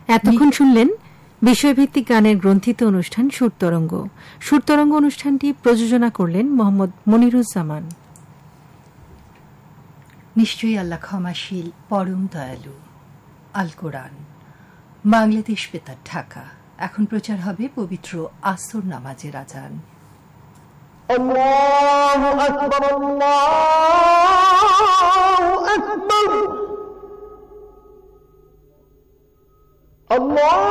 এতক্ষণ শুনলেন বিষয়ভিত্তিক গানের গ্রন্থিত অনুষ্ঠান সুরতরঙ্গ। সুরতরঙ্গ অনুষ্ঠানটি প্রযোজনা করলেন মোহাম্মদ মনিরুজ্জামান। নিশ্চয়ই আল্লাহ ক্ষমাশীল, পরম দয়ালু। আল কোরআন, বাংলাদেশ বেতার, ঢাকা। এখন প্রচার হবে পবিত্র আসর নামাজের আজান। আল্লাহু আকবার, আল্লাহু আকবার, আল্লাহ।